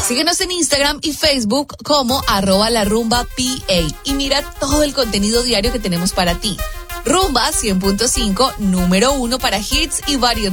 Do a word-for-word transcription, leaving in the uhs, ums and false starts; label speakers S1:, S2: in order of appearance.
S1: Síguenos en Instagram y Facebook como arroba la rumba P A y mira todo el contenido diario que tenemos para ti. Rumba cien punto cinco, número uno para hits y variedad.